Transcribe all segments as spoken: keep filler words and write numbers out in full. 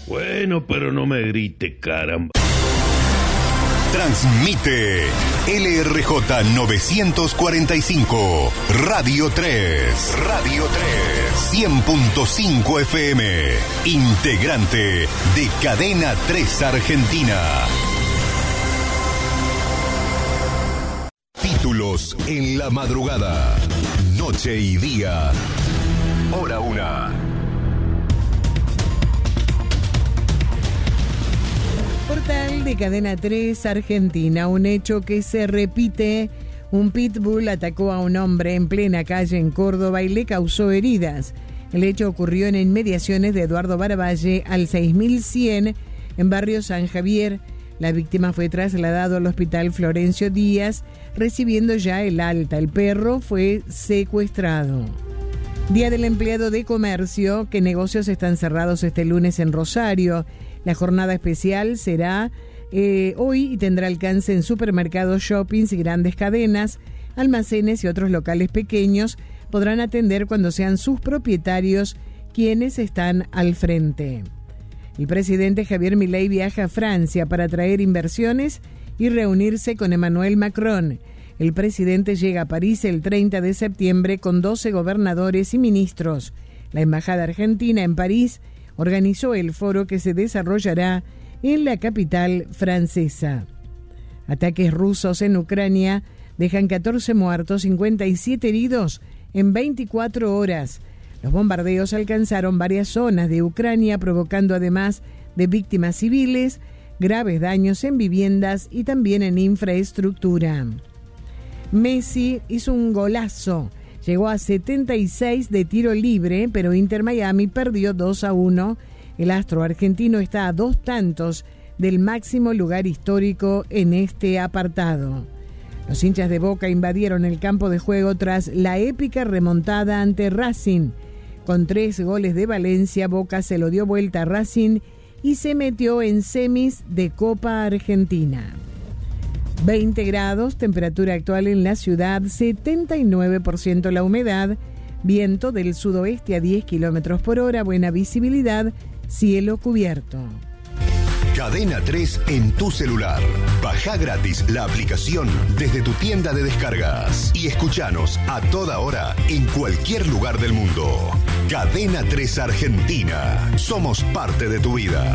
Bueno, pero no me grite, caramba. Transmite L R J novecientos cuarenta y cinco, Radio tres. Radio tres. cien punto cinco F M. Integrante de Cadena tres Argentina. Títulos en la madrugada. Noche y día. Hora una. Portal de Cadena tres Argentina, un hecho que se repite. Un pitbull atacó a un hombre en plena calle en Córdoba y le causó heridas. El hecho ocurrió en inmediaciones de Eduardo Baravalle al seis mil cien en barrio San Javier. La víctima fue trasladado al hospital Florencio Díaz, recibiendo ya el alta. El perro fue secuestrado. Día del empleado de comercio. ¿Qué negocios están cerrados este lunes en Rosario? La jornada especial será eh, hoy y tendrá alcance en supermercados, shoppings y grandes cadenas. Almacenes y otros locales pequeños podrán atender cuando sean sus propietarios quienes están al frente. El presidente Javier Milei viaja a Francia para atraer inversiones y reunirse con Emmanuel Macron. El presidente llega a París el treinta de septiembre con doce gobernadores y ministros. La embajada argentina en París organizó el foro que se desarrollará en la capital francesa. Ataques rusos en Ucrania dejan catorce muertos, cincuenta y siete heridos en veinticuatro horas. Los bombardeos alcanzaron varias zonas de Ucrania, provocando además de víctimas civiles, graves daños en viviendas y también en infraestructura. Messi hizo un golazo. Llegó a setenta y seis de tiro libre, pero Inter Miami perdió dos a uno. El astro argentino está a dos tantos del máximo lugar histórico en este apartado. Los hinchas de Boca invadieron el campo de juego tras la épica remontada ante Racing. Con tres goles de Valencia, Boca se lo dio vuelta a Racing y se metió en semis de Copa Argentina. veinte grados, temperatura actual en la ciudad, setenta y nueve por ciento la humedad, viento del sudoeste a diez kilómetros por hora, buena visibilidad, cielo cubierto. Cadena tres en tu celular. Baja gratis la aplicación desde tu tienda de descargas y escuchanos a toda hora en cualquier lugar del mundo. Cadena tres Argentina. Somos parte de tu vida.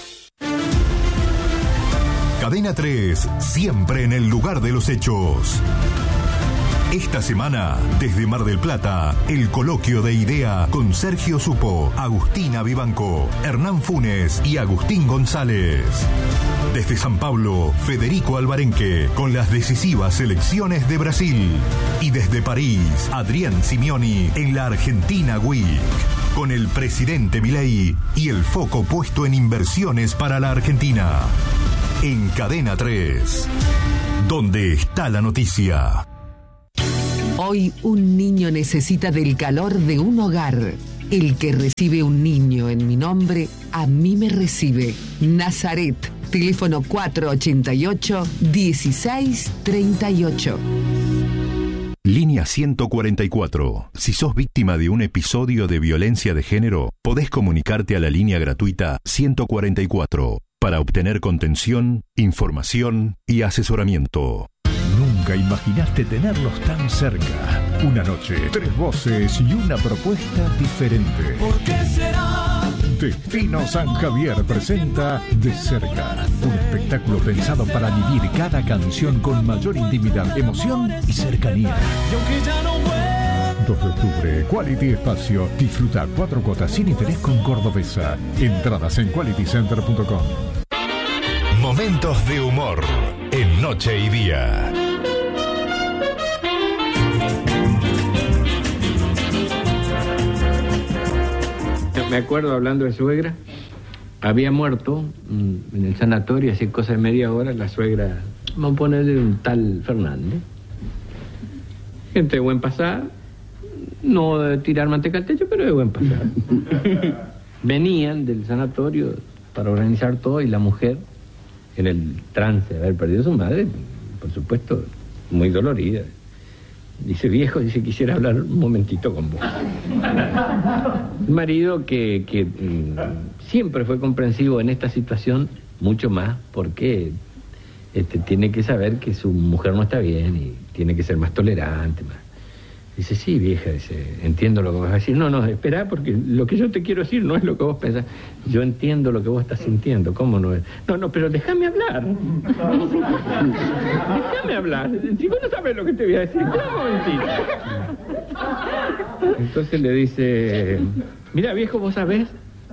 Cadena tres, siempre en el lugar de los hechos. Esta semana, desde Mar del Plata, el coloquio de idea con Sergio Supo, Agustina Vivanco, Hernán Funes y Agustín González. Desde San Pablo, Federico Alvarenque, con las decisivas elecciones de Brasil. Y desde París, Adrián Simeoni en la Argentina Week, con el presidente Milei y el foco puesto en inversiones para la Argentina. En Cadena tres, donde está la noticia. Hoy un niño necesita del calor de un hogar. El que recibe un niño en mi nombre, a mí me recibe. Nazaret, teléfono cuatro ochenta y ocho, dieciséis treinta y ocho. Línea ciento cuarenta y cuatro. Si sos víctima de un episodio de violencia de género, podés comunicarte a la línea gratuita ciento cuarenta y cuatro para obtener contención, información y asesoramiento. Nunca imaginaste tenerlos tan cerca. Una noche, tres voces y una propuesta diferente. ¿Por qué será? Destino San Javier presenta De Cerca, un espectáculo pensado para vivir cada canción con mayor intimidad, emoción y cercanía. Y aunque ya no vuelvo. dos de octubre, Quality Espacio. Disfruta cuatro cuotas sin interés con Cordobesa. Entradas en quality center punto com. Momentos de humor en Noche y Día. Me acuerdo, hablando de suegra, había muerto en el sanatorio, hace cosa de media hora, la suegra, vamos a ponerle un tal Fernández. Gente de buen pasar, no de tirar manteca al techo, pero de buen pasar. Venían del sanatorio para organizar todo y la mujer, en el trance de haber perdido a su madre, por supuesto, muy dolorida. Dice, viejo, dice, quisiera hablar un momentito con vos. Un marido que, que mmm, siempre fue comprensivo en esta situación, mucho más, porque este, tiene que saber que su mujer no está bien y tiene que ser más tolerante, más. Dice, sí, vieja, dice, entiendo lo que vas a decir. No, no, espera, porque lo que yo te quiero decir no es lo que vos pensás. Yo entiendo lo que vos estás sintiendo, ¿cómo no es? No, no, pero déjame hablar. Déjame hablar. Si vos no sabés lo que te voy a decir, ¿cómo mentir? Entonces le dice, mira, viejo, vos sabés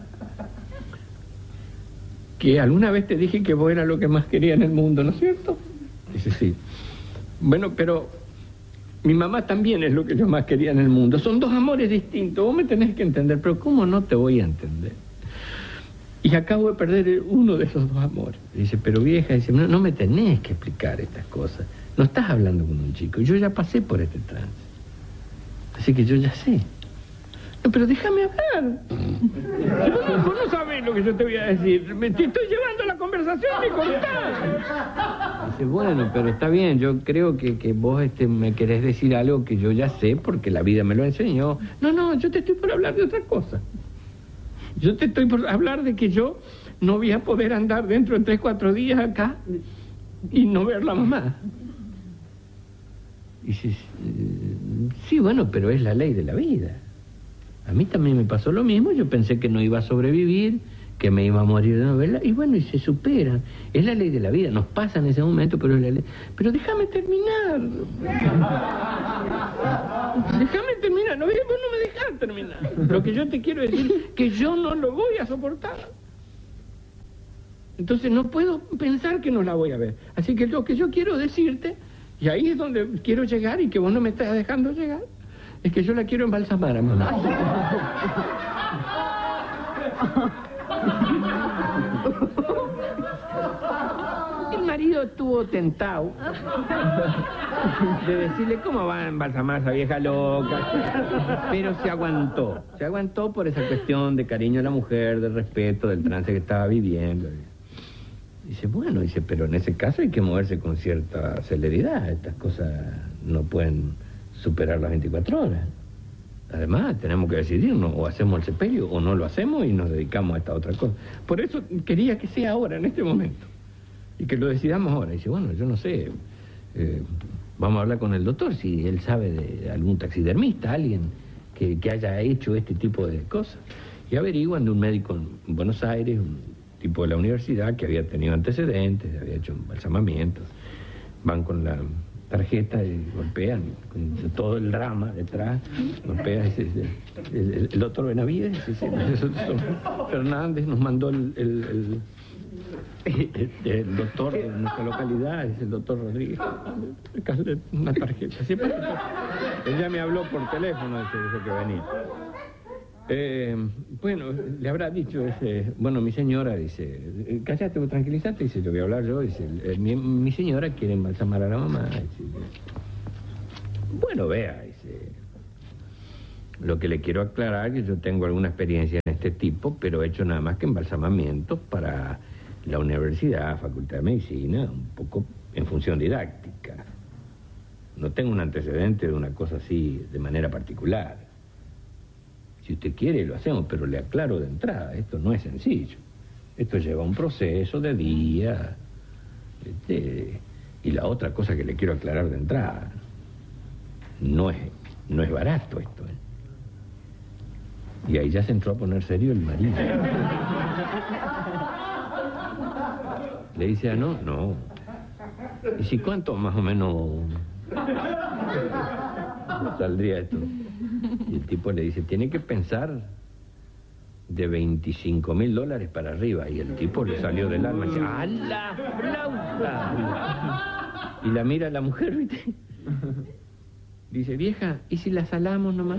que alguna vez te dije que vos eras lo que más quería en el mundo, ¿no es cierto? Dice, sí. Bueno, pero mi mamá también es lo que yo más quería en el mundo. Son dos amores distintos. Vos me tenés que entender, pero ¿cómo no te voy a entender? Y acabo de perder uno de esos dos amores. Dice, pero vieja, dice, no, no me tenés que explicar estas cosas. No estás hablando con un chico. Yo ya pasé por este trance. Así que yo ya sé. No, pero déjame hablar. Vos no, vos no sabés lo que yo te voy a decir. Me, te estoy llevando la conversación y contá. Dice, bueno, pero está bien. Yo creo que, que vos este, me querés decir algo que yo ya sé porque la vida me lo enseñó. No, no, yo te estoy por hablar de otra cosa. Yo te estoy por hablar de que yo no voy a poder andar dentro de tres, cuatro días acá y no ver a la mamá. Y dice, sí, bueno, pero es la ley de la vida. A mí también me pasó lo mismo, yo pensé que no iba a sobrevivir, que me iba a morir de novela, y bueno, y se superan. Es la ley de la vida, nos pasa en ese momento, pero es la ley. Pero déjame terminar. Déjame terminar, no, vos no me dejás terminar. Lo que yo te quiero decir que yo no lo voy a soportar. Entonces no puedo pensar que no la voy a ver. Así que lo que yo quiero decirte, y ahí es donde quiero llegar y que vos no me estás dejando llegar, es que yo la quiero embalsamar a mamá. El marido estuvo tentado de decirle, ¿cómo va a embalsamar a esa vieja loca? Pero se aguantó. Se aguantó por esa cuestión de cariño a la mujer, de respeto, del trance que estaba viviendo. Dice, bueno, dice, pero en ese caso hay que moverse con cierta celeridad. Estas cosas no pueden superar las veinticuatro horas. Además, tenemos que decidirnos, o hacemos el sepelio o no lo hacemos y nos dedicamos a esta otra cosa. Por eso quería que sea ahora, en este momento, y que lo decidamos ahora. Y dice, bueno, yo no sé, eh, vamos a hablar con el doctor, si él sabe de algún taxidermista, alguien que, que haya hecho este tipo de cosas. Y averiguan de un médico en Buenos Aires, un tipo de la universidad, que había tenido antecedentes, había hecho embalsamamientos. Van con la tarjeta y golpean con todo el drama detrás, golpean ese, ese, el, el, el doctor Benavides, ese, ese, Fernández nos mandó el, el, el, el, el doctor de nuestra localidad, es el doctor Rodríguez, una tarjeta. Siempre, ella me habló por teléfono, ese, ese que venía. Eh, bueno, le habrá dicho ese, bueno, mi señora, dice, cállate, tranquilízate, dice, yo voy a hablar yo, dice, mi, mi señora quiere embalsamar a la mamá, dice, bueno, vea, dice, lo que le quiero aclarar es que yo tengo alguna experiencia en este tipo, pero he hecho nada más que embalsamamientos para la universidad, Facultad de Medicina, un poco en función didáctica. No tengo un antecedente de una cosa así de manera particular. Si usted quiere, lo hacemos, pero le aclaro de entrada, esto no es sencillo. Esto lleva un proceso de días. Este, y la otra cosa que le quiero aclarar de entrada, no es, no es barato esto. ¿eh? Y ahí ya se entró a poner serio el marido. Le dice, ah, no, no. ¿Y si cuánto más o menos saldría esto? Y el tipo le dice, tiene que pensar de veinticinco mil dólares para arriba. Y el tipo le salió del alma y dice, ¡a la flauta! Y la mira a la mujer, ¿viste? Dice, vieja, ¿y si la salamos nomás?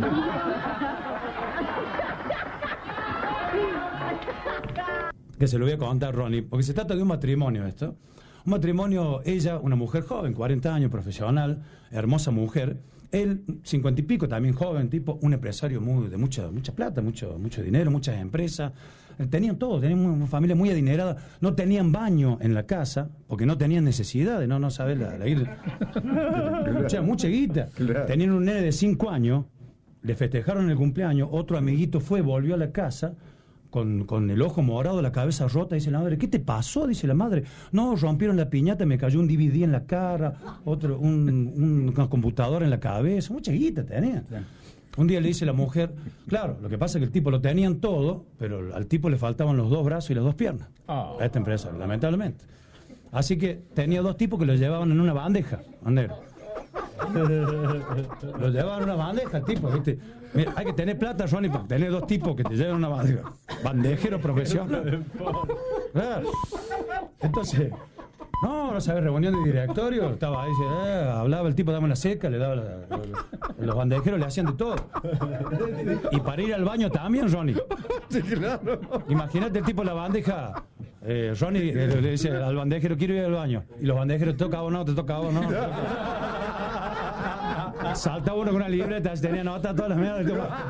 Que se lo voy a contar, Ronnie, porque se trata de un matrimonio esto. Un matrimonio, ella, una mujer joven, cuarenta años, profesional, hermosa mujer. Él, cincuenta y pico, también joven, tipo, un empresario muy, de mucha, mucha plata, mucho, mucho dinero, muchas empresas, tenían todo, tenían una familia muy adinerada, no tenían baño en la casa, porque no tenían necesidad de no, no saber la, la ir. O sea, mucha guita. Claro. Tenían un nene de cinco años, le festejaron el cumpleaños, otro amiguito fue, volvió a la casa, Con, con el ojo morado, la cabeza rota, dice la madre, ¿qué te pasó? Dice la madre, no, rompieron la piñata, me cayó un D V D en la cara, otro, un, un, una computadora en la cabeza, mucha guita tenía. Un día le dice la mujer, claro, lo que pasa es que el tipo lo tenían todo, pero al tipo le faltaban los dos brazos y las dos piernas, oh. a esta empresa, lamentablemente. Así que tenía dos tipos que lo llevaban en una bandeja, bandero. Lo llevaban en una bandeja, el tipo, ¿viste? Mira, hay que tener plata, Ronnie, para tener dos tipos que te llevan una bandeja. Bandejero profesional. Claro. Entonces, no, no sabes, reunión de directorio, estaba ahí, eh, hablaba el tipo, dame una seca, le daba la, la, los bandejeros le hacían de todo. Y para ir al baño también, Ronnie. Sí, claro. Imagínate el tipo en la bandeja. Eh, Ronnie eh, le dice al bandejero, quiero ir al baño. Y los bandejeros, ¿te toca o no? ¿Te toca o no? Salta uno con una libreta, tenía nota todas las mierdas.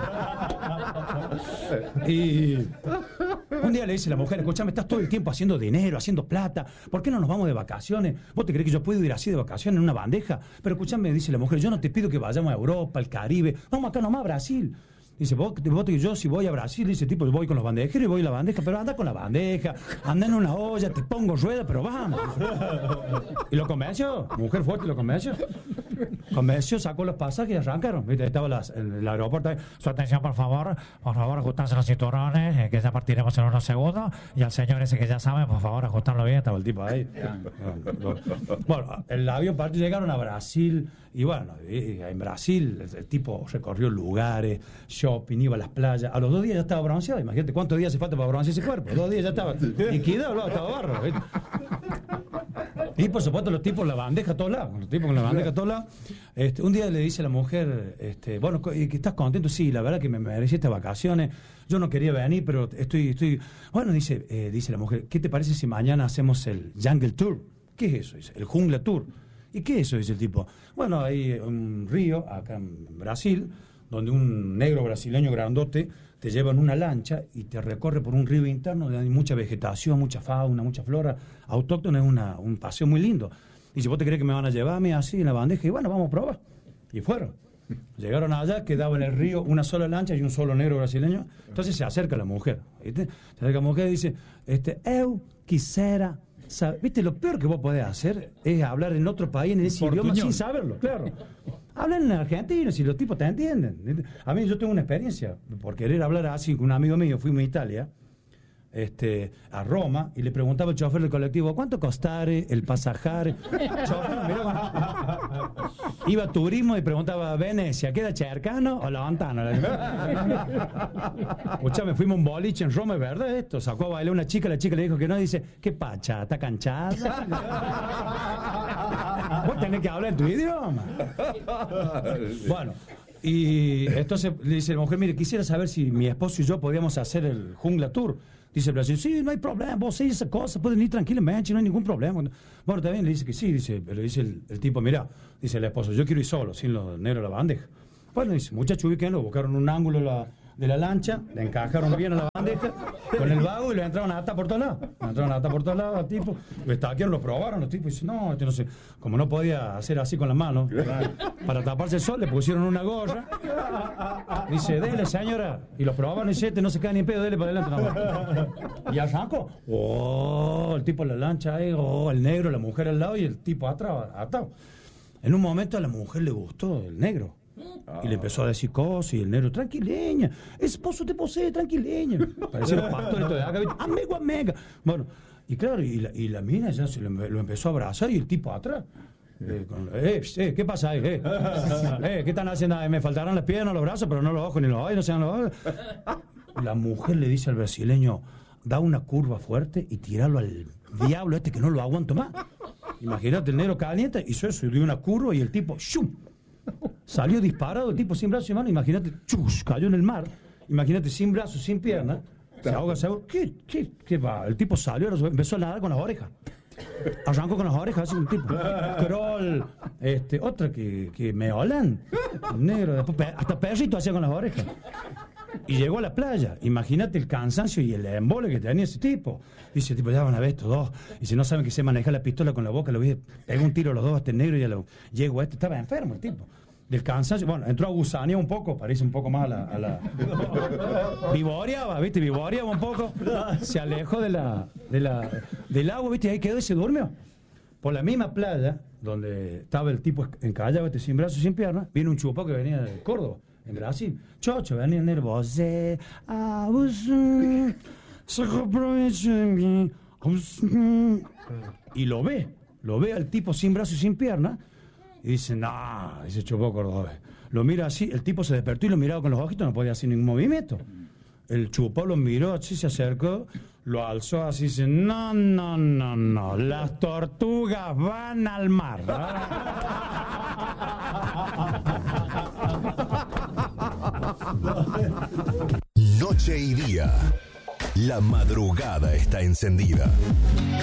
Y un día le dice la mujer, escúchame, estás todo el tiempo haciendo dinero, haciendo plata, ¿por qué no nos vamos de vacaciones? ¿Vos te crees que yo puedo ir así de vacaciones en una bandeja? Pero escúchame, dice la mujer, yo no te pido que vayamos a Europa, al Caribe, vamos acá nomás a Brasil. Dice, vos, vos, yo si voy a Brasil, dice tipo, voy con los bandejeros y voy a la bandeja, pero anda con la bandeja, anda en una olla, te pongo rueda, pero vamos. Y lo convenció, mujer fuerte, lo convenció. Convenció, sacó los pasajes y arrancaron. ¿Viste? Estaba las, el, el aeropuerto ahí. Su atención, por favor, por favor, ajustarse los cinturones, eh, que ya partiremos en unos segundos. Y al señor ese que ya sabe, por favor, ajustarlo bien. Estaba el tipo ahí. Bueno, el avión partió, llegaron a Brasil. Y bueno, en Brasil el, el tipo recorrió lugares, shopping, iba a las playas. A los dos días ya estaba bronceado. Imagínate cuántos días hace falta para broncear ese cuerpo. Dos días ya estaba liquidado, estaba barro. ¿Viste? Y por supuesto los tipos la bandeja a todos lados, los tipos con la bandeja a todos lados. Este, un día le dice a la mujer, este, bueno, ¿estás contento? Sí, la verdad que me merecí estas vacaciones. Yo no quería venir, pero estoy, estoy. Bueno, dice, eh, dice la mujer, ¿qué te parece si mañana hacemos el Jungle Tour? ¿Qué es eso? Dice, el Jungla Tour. ¿Y qué es eso? Dice el tipo. Bueno, hay un río acá en Brasil, donde un negro brasileño grandote te lleva en una lancha y te recorre por un río interno donde hay mucha vegetación, mucha fauna, mucha flora autóctona. Es una, un paseo muy lindo. Dice, ¿vos te crees que me van a llevarme así en la bandeja? Y bueno, vamos a probar. Y fueron. Llegaron allá, quedaba en el río una sola lancha y un solo negro brasileño. Entonces se acerca la mujer, ¿viste? Se acerca la mujer y dice, este, eu quisiera saber. ¿Viste? Lo peor que vos podés hacer es hablar en otro país, en ese idioma, sin saberlo, claro. Hablan en argentino, si los tipos te entienden. A mí yo tengo una experiencia, por querer hablar así con un amigo mío, fuimos a Italia, este, a Roma, y le preguntaba al chofer del colectivo, ¿cuánto costare el pasajar? Chofer, mirá, iba a turismo y preguntaba, ¿Venecia queda cercano o la ventana? Escuchame, fuimos a un boliche en Roma, ¿es verdad esto? Sacó a bailar una chica, la chica le dijo que no, y dice, ¿qué pacha? ¿Está canchada? Vos tenés que hablar en tu idioma. Bueno, y entonces le dice la mujer, mire, quisiera saber si mi esposo y yo podíamos hacer el Jungla Tour. Dice el brasileño, sí, no hay problema, vos hacés esa cosa, pueden ir tranquilamente, no hay ningún problema. Bueno, también le dice que sí, dice, pero dice el, el tipo, mira, dice el esposo, yo quiero ir solo, sin los negros de la bandeja. Bueno, dice, muchachos, ubíquenlo, buscaron un ángulo de la, de la lancha, le encajaron bien a la bandeja, con el vago y le entraron a atar por todos lados. Le entraron a atar por todos lados al tipo, lo estaquearon, lo probaron los tipos, y dice, no, este no sé, como no podía hacer así con las manos, para, para taparse el sol, le pusieron una gorra. Dice, dele, señora. Y los probaban y dice, este no se cae ni en pedo, dele para adelante. No. Y arrancó. Oh, el tipo en la lancha ahí, oh, el negro, la mujer al lado y el tipo atrás, atado. En un momento a la mujer le gustó el negro. Y le empezó a decir cosas y el negro, tranquileña, esposo te posee, tranquileña. Parecía los pastores de acá, amigo, amiga. Bueno, y claro, y la, y la mina ya se lo, lo empezó a abrazar y el tipo atrás. Eh, con, eh, eh, ¿qué pasa ahí? Eh? Eh, ¿Qué están haciendo? Me faltarán las piernas, los brazos, pero no los ojos ni los ojos, no sean los ojos. La mujer le dice al brasileño, da una curva fuerte y tirarlo al diablo este que no lo aguanto más. Imagínate, el negro caliente, hizo eso, y dio una curva y el tipo, ¡shum! Salió disparado, el tipo sin brazos y manos, imagínate, ¡chus! Cayó en el mar, imagínate, sin brazos, sin piernas, se ahoga, se ahoga. ¿Qué, qué, qué va? El tipo salió, empezó a nadar con las orejas. Arrancó con las orejas, así un tipo. Kroll, este, otra que, que me olan, negro, después, hasta perrito hacía con las orejas. Y llegó a la playa. Imagínate el cansancio y el embole que tenía ese tipo. Dice, tipo, ya van a ver estos dos. Y si no saben que se maneja la pistola con la boca, lo vi, pegó un tiro a los dos a este negro y ya lo llegó a este. Estaba enfermo el tipo. Del cansancio. Bueno, entró a gusanear un poco, parece un poco más a la... A la... Vivoreaba, ¿viste? Vivoreaba un poco. Se alejó de la, de la, del agua, ¿viste? Y ahí quedó y se durmió. Por la misma playa, donde estaba el tipo encallado, este, sin brazos, sin piernas, viene un chupo que venía de Córdoba. En Brasil, chocho, venía el nervo, se abusó, se aprovechó de mí, y lo ve, lo ve al tipo sin brazos y sin piernas, y dice, no, dice chupó cordobés. Lo mira así, el tipo se despertó y lo miraba con los ojitos, no podía hacer ningún movimiento. El chupó lo miró, así se acercó, lo alzó así, dice, no, no, no, no, las tortugas van al mar. Noche y día. La madrugada está encendida.